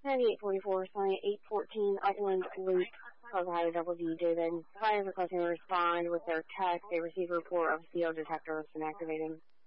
9844, Sunny 814, Upland Loop, Colorado W, David. Fire requesting to respond with their text. They received a report of CO detectors inactivating.